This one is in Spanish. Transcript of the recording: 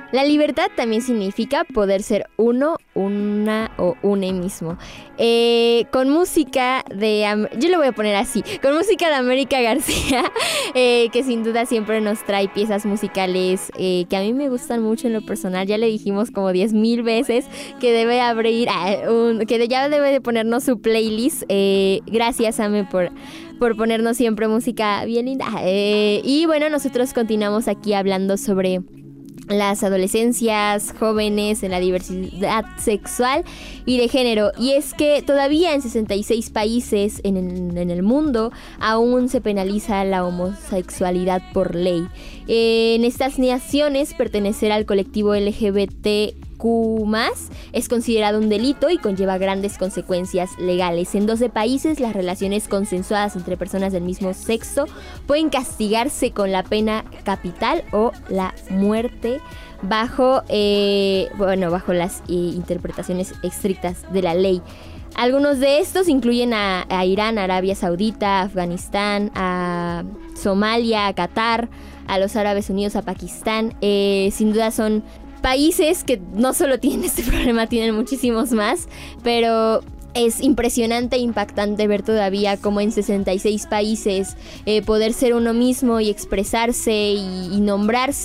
La libertad también significa poder ser uno, una o une mismo. Con música de... yo lo voy a poner así. Con música de América García, que sin duda siempre nos trae piezas musicales que a mí me gustan mucho en lo personal. Ya le dijimos como 10,000 veces que debe abrir... que ya debe de ponernos su playlist. Gracias, Ame, por ponernos siempre música bien linda. Y bueno, nosotros continuamos aquí hablando sobre las adolescencias, jóvenes, en la diversidad sexual y de género. Y es que todavía en 66 países en el mundo aún se penaliza la homosexualidad por ley. En estas naciones, pertenecer al colectivo LGBTQ+ es considerado un delito y conlleva grandes consecuencias legales. En 12 países, las relaciones consensuadas entre personas del mismo sexo pueden castigarse con la pena capital o la muerte bajo las interpretaciones estrictas de la ley. Algunos de estos incluyen a Irán, Arabia Saudita, Afganistán, a Somalia, a Qatar, a los Árabes Unidos, a Pakistán. Sin duda son países que no solo tienen este problema, tienen muchísimos más, pero es impresionante e impactante ver todavía como en 66 países poder ser uno mismo y expresarse y nombrarse